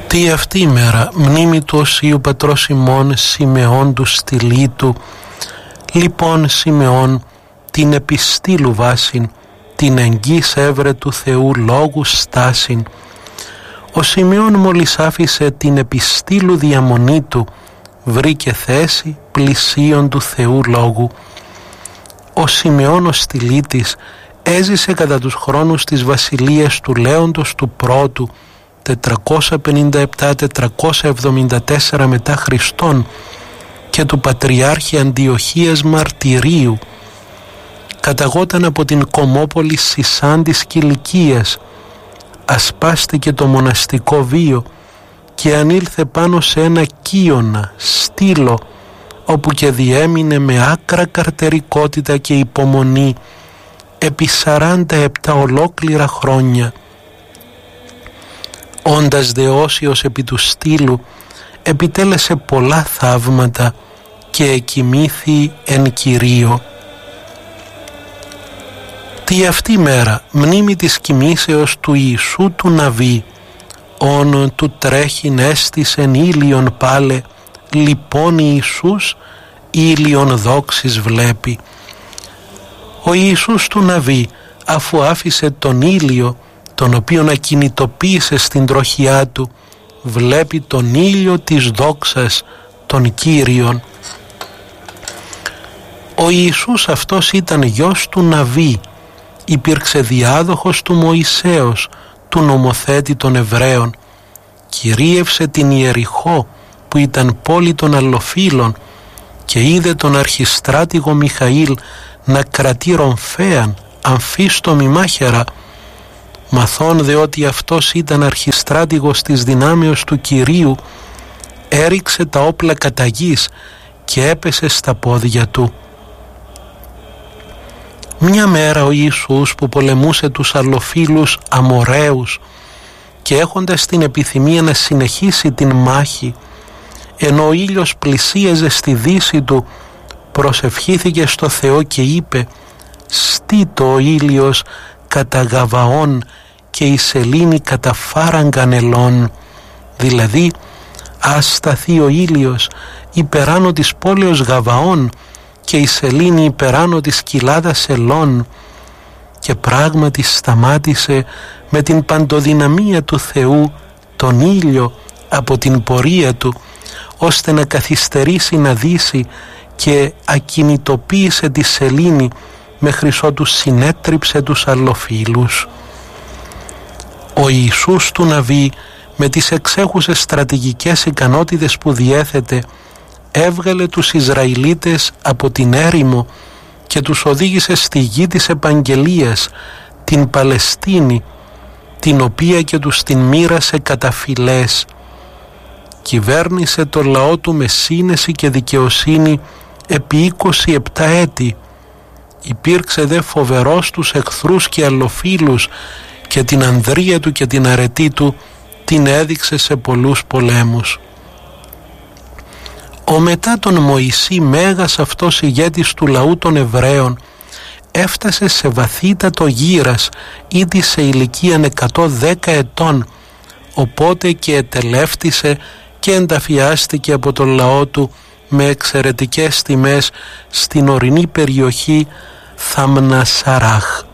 Τι αυτή η μέρα, μνήμη του Οσίου Πατρός ημών Σιμεών του Στυλίτου. Λοιπόν Σιμεών, την επιστήλου βάσιν, την εγγύς έβρε του Θεού λόγου στάσιν. Ο Σιμεών μόλις άφησε την επιστήλου διαμονή του, βρήκε θέση πλησίον του Θεού λόγου. Ο Σιμεών ο Στυλίτης έζησε κατά τους χρόνους της βασιλείας του Λέοντος του Πρώτου, 457-474 μετά Χριστόν, και του Πατριάρχη Αντιοχίας Μαρτυρίου. Καταγόταν από την κομμόπολη Σισάν της Κιλικίας, ασπάστηκε το μοναστικό βίο και ανήλθε πάνω σε ένα κύωνα, στήλο, όπου και διέμεινε με άκρα καρτερικότητα και υπομονή επί 47 ολόκληρα χρόνια. Όντας δεώσιος επί του στήλου, επιτέλεσε πολλά θαύματα και εκοιμήθη εν Κυρίω. Τι αυτή μέρα, μνήμη της κοιμήσεως του Ιησού του Ναβί, όν του τρέχειν έστησεν ήλιον πάλε, λοιπόν Ιησούς ήλιον δόξης βλέπει. Ο Ιησούς του Ναβί, αφού άφησε τον ήλιο, τον οποίον ακινητοποίησε στην τροχιά του, βλέπει τον ήλιο της δόξας των Κύριων. Ο Ιησούς αυτός ήταν γιος του Ναβί, υπήρξε διάδοχος του Μωυσέως, του νομοθέτη των Εβραίων, κυρίευσε την Ιεριχώ που ήταν πόλη των Αλλοφύλων και είδε τον αρχιστράτηγο Μιχαήλ να κρατεί ρομφέαν αμφίστομη μάχαιρα. Μαθών δε ότι αυτός ήταν αρχιστράτηγος της δυνάμεως του Κυρίου, έριξε τα όπλα κατά γης και έπεσε στα πόδια του. Μια μέρα ο Ιησούς που πολεμούσε τους Αλλοφύλους Αμοραίους και έχοντας την επιθυμία να συνεχίσει την μάχη, ενώ ο ήλιος πλησίαζε στη δύση του, προσευχήθηκε στο Θεό και είπε: «Στήτω ο ήλιος κατά Γαβαών και η σελήνη κατά φάραγκαν ελών», δηλαδή άσταθει ο ήλιος υπεράνω της πόλεως Γαβαών και η σελήνη υπεράνω της κοιλάδας Ελών. Και πράγματι σταμάτησε με την παντοδυναμία του Θεού τον ήλιο από την πορεία του, ώστε να καθυστερήσει να δύσει, και ακινητοποίησε τη σελήνη μέχρι ότου συνέτριψε τους Αλλοφύλους. Ο Ιησούς του Ναβί, με τις εξέχουσες στρατηγικές ικανότητες που διέθετε, έβγαλε τους Ισραηλίτες από την έρημο και τους οδήγησε στη γη της επαγγελίας, την Παλαιστίνη, την οποία και τους την μοίρασε κατά φυλές. Κυβέρνησε το λαό του με σύνεση και δικαιοσύνη επί 27 έτη. Υπήρξε δε φοβερός τους εχθρούς και αλλοφύλους, και την ανδρεία του και την αρετή του την έδειξε σε πολλούς πολέμους. Ο μετά τον Μωυσή μέγας αυτός ηγέτης του λαού των Εβραίων έφτασε σε βαθύτατο γύρας ήδη σε ηλικίαν 110 ετών, οπότε και ετελεύτησε και ενταφιάστηκε από τον λαό του με εξαιρετικές τιμές στην ορεινή περιοχή Θαμνασαράχ.